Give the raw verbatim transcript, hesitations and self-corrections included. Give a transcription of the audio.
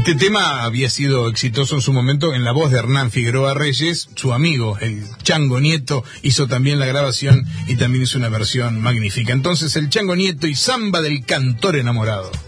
Este tema había sido exitoso en su momento en la voz de Hernán Figueroa Reyes. Su amigo, el Chango Nieto, hizo también la grabación y también hizo una versión magnífica. Entonces, el Chango Nieto y Samba del Cantor Enamorado.